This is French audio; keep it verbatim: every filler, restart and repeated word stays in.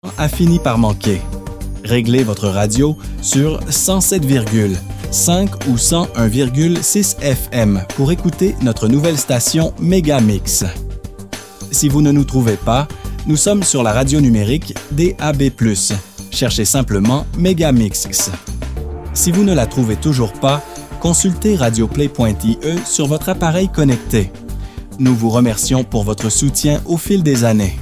a fini par manquer. Réglez votre radio sur cent sept virgule cinq ou cent un virgule six F M pour écouter notre nouvelle station Megamix. Si vous ne nous trouvez pas, nous sommes sur la radio numérique D A B plus. Cherchez simplement Megamix. Si vous ne la trouvez toujours pas, consultez radioplay point I E sur votre appareil connecté. Nous vous remercions pour votre soutien au fil des années.